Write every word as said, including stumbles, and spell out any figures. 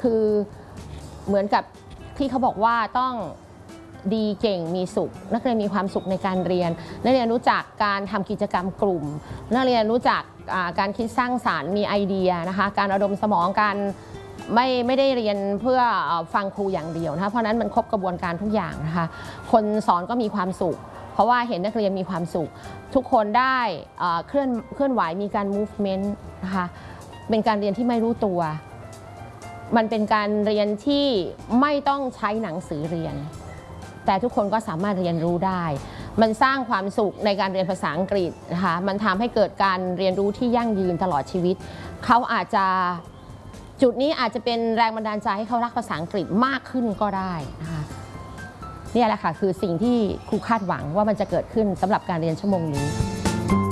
คือเหมือนกับที่เขาบอกว่าต้องดีเก่งมีสุขนักเรียนมีความสุขในการเรียนนักเรียนรู้จักการทำกิจกรรมกลุ่มนักเรียนรู้จักการคิดสร้างสรรค์มีไอเดียนะคะการระดมสมองการไม่ไม่ได้เรียนเพื่อฟังครูอย่างเดียวนะคะเพราะนั้นมันครบกระบวนการทุกอย่างนะคะคนสอนก็มีความสุขเพราะว่าเห็นนักเรียนมีความสุขทุกคนได้เคลื่อนเคลื่อนไหวมีการ movement นะคะเป็นการเรียนที่ไม่รู้ตัวมันเป็นการเรียนที่ไม่ต้องใช้หนังสือเรียนแต่ทุกคนก็สามารถเรียนรู้ได้มันสร้างความสุขในการเรียนภาษาอังกฤษนะคะมันทำให้เกิดการเรียนรู้ที่ยั่งยืนตลอดชีวิตเขาอาจจะจุดนี้อาจจะเป็นแรงบันดาลใจให้เขารักภาษาอังกฤษมากขึ้นก็ได้นะคะนี่แหละค่ะคือสิ่งที่ครูคาดหวังว่ามันจะเกิดขึ้นสำหรับการเรียนชั่วโมงนี้